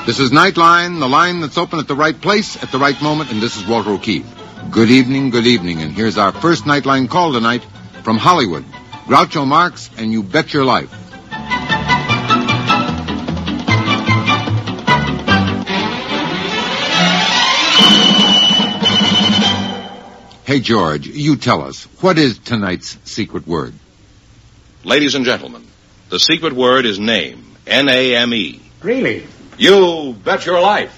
This is Nightline, the line that's open at the right place at the right moment, and this is Walter O'Keefe. Good evening, and here's our first Nightline call tonight from Hollywood. Groucho Marx and You Bet Your Life. Hey, George, you tell us, what is tonight's secret word? Ladies and gentlemen, the secret word is name. N-A-M-E. Really? You bet your life.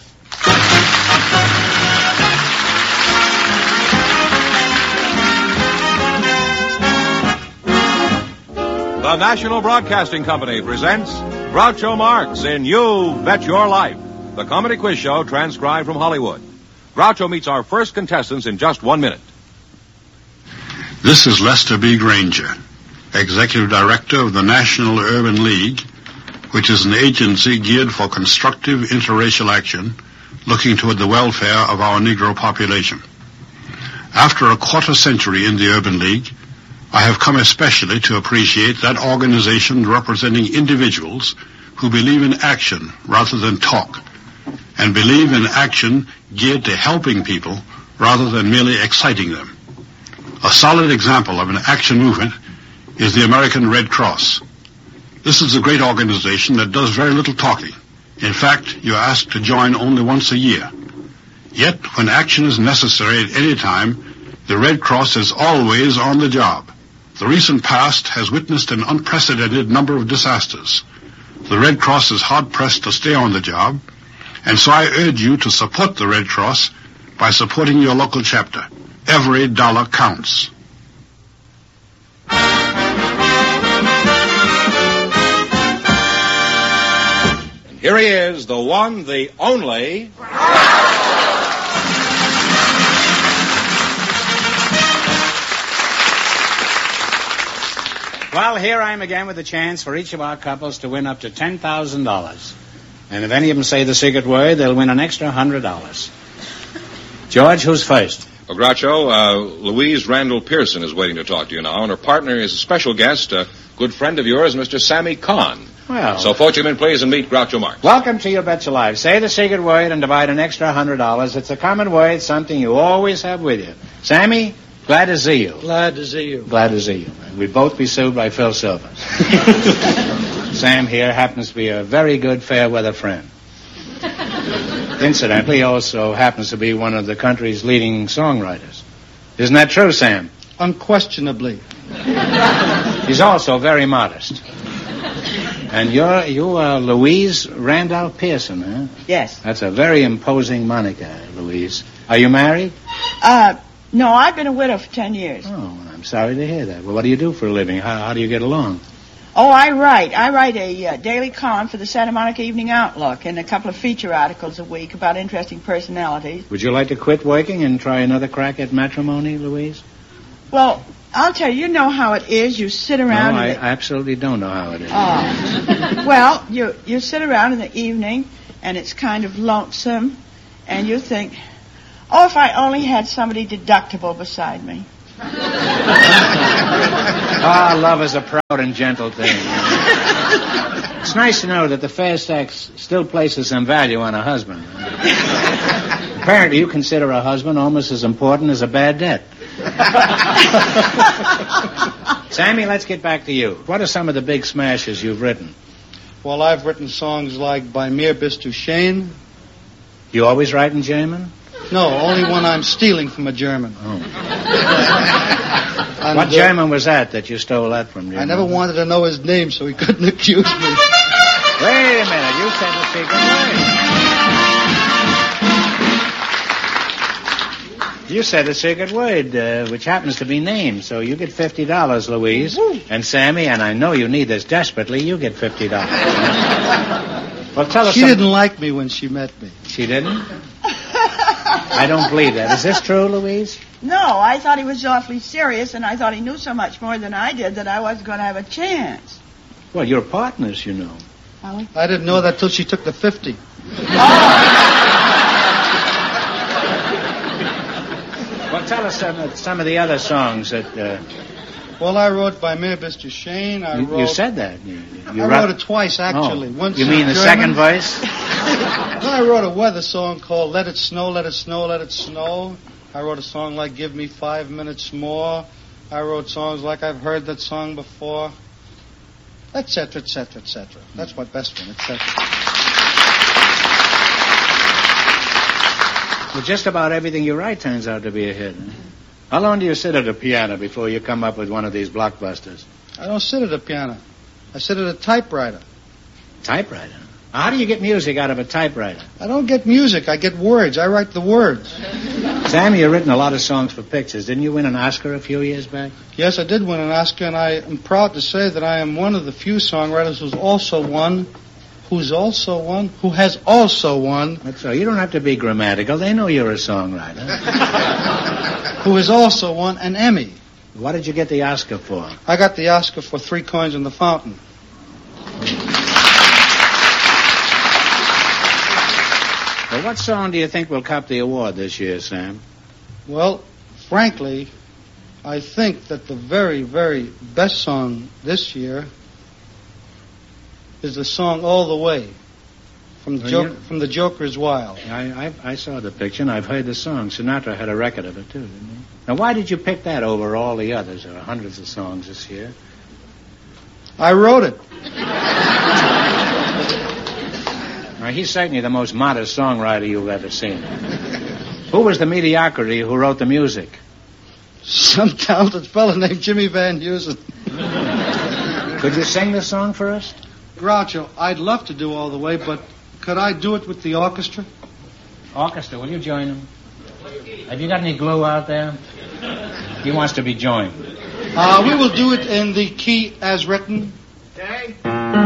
The National Broadcasting Company presents Groucho Marx in You Bet Your Life, the comedy quiz show transcribed from Hollywood. Groucho meets our first contestants in just 1 minute. This is Lester B. Granger, Executive Director of the National Urban League, which is an agency geared for constructive interracial action looking toward the welfare of our Negro population. After a quarter century in the Urban League, I have come especially to appreciate that organization representing individuals who believe in action rather than talk, and believe in action geared to helping people rather than merely exciting them. A solid example of an action movement is the American Red Cross. This is a great organization that does very little talking. In fact, you're asked to join only once a year. Yet, when action is necessary at any time, the Red Cross is always on the job. The recent past has witnessed an unprecedented number of disasters. The Red Cross is hard-pressed to stay on the job, and so I urge you to support the Red Cross by supporting your local chapter. Every dollar counts. And here he is, the one, the only... Well, here I am again with a chance for each of our couples to win up to $10,000. And if any of them say the secret word, they'll win an extra $100. George, who's first? Well, Groucho, Louise Randall Pearson is waiting to talk to you now, and her partner is a special guest, a good friend of yours, Mr. Sammy Kahn. Well... So, folks, you in, please, and meet Groucho Marx. Welcome to You Bet Your Life. Say the secret word and divide an extra $100. It's a common word, something you always have with you. Sammy, glad to see you. Glad to see you. Glad to see you. We'd both be sued by Phil Silver. Sam here happens to be a very good fair-weather friend. Incidentally, he also happens to be one of the country's leading songwriters. Isn't that true, Sam? Unquestionably. He's also very modest. And you are Louise Randolph Pearson, huh? Yes. That's a very imposing moniker, Louise. Are you married? No, I've been a widow for 10 years. Oh, I'm sorry to hear that. Well, what do you do for a living? How do you get along? Oh, I write. I write a daily column for the Santa Monica Evening Outlook and a couple of feature articles a week about interesting personalities. Would you like to quit working and try another crack at matrimony, Louise? Well, I'll tell you, you know how it is. You sit around... No, I absolutely don't know how it is. Oh. Well, you sit around in the evening, and it's kind of lonesome, and you think, oh, if I only had somebody deductible beside me. Ah, love is a proud and gentle thing. It's nice to know that the fair sex still places some value on a husband. Apparently, you consider a husband almost as important as a bad debt. Sammy, let's get back to you. What are some of the big smashes you've written? Well, I've written songs like By Mir bis du Schön. You always write in German? No, only when I'm stealing from a German. Oh. What German was that you stole that from? I never wanted to know his name so he couldn't accuse me. Wait a minute, you said the secret word. You said a secret word, which happens to be name, so you get $50, Louise. Woo. And Sammy, and I know you need this desperately, you get $50. Well, tell us. She didn't like me when she met me. She didn't? I don't believe that. Is this true, Louise? No, I thought he was awfully serious, and I thought he knew so much more than I did that I wasn't going to have a chance. Well, you're partners, you know. Are we? I didn't know that till she took the 50. Well, tell us some of the other songs that... Well, I wrote By Mir bis du Schön. You said that. I wrote it twice, actually. Oh. Once you mean the German. second verse? Then I wrote a weather song called Let It Snow, Let It Snow, Let It Snow. I wrote a song like Give Me 5 Minutes More. I wrote songs like I've Heard That Song Before, etc., etc., etc. That's my best one, etc. Well, just about everything you write turns out to be a hit. Huh? How long do you sit at a piano before you come up with one of these blockbusters? I don't sit at a piano. I sit at a typewriter. Typewriter? How do you get music out of a typewriter? I don't get music. I get words. I write the words. Sam, you've written a lot of songs for pictures. Didn't you win an Oscar a few years back? Yes, I did win an Oscar, and I am proud to say that I am one of the few songwriters who has also won. That's right. You don't have to be grammatical. They know you're a songwriter. Who has also won an Emmy. What did you get the Oscar for? I got the Oscar for 3 Coins in the Fountain. Well, what song do you think will cop the award this year, Sam? Well, frankly, I think that the very, very best song this year is the song All the Way from the Joker's Wild. I saw the picture, and I've heard the song. Sinatra had a record of it, too, didn't he? Now, why did you pick that over all the others? There are hundreds of songs this year. I wrote it. Now, he's certainly the most modest songwriter you've ever seen. Who was the mediocrity who wrote the music? Some talented fellow named Jimmy Van Heusen. Could you sing the song for us? Groucho, I'd love to do All the Way, but could I do it with the orchestra? Orchestra, will you join him? Have you got any glue out there? He wants to be joined. We will do it in the key as written. Okay.